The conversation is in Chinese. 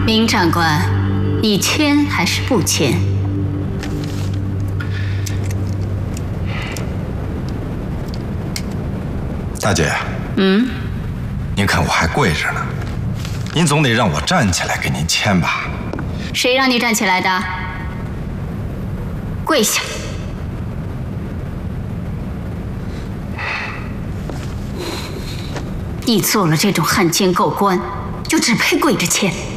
明长官，你签还是不签？ 大姐。您看我还跪着呢，您总得让我站起来给您签吧？ 谁让你站起来的？跪下！你做了这种汉奸狗官，就只配跪着签。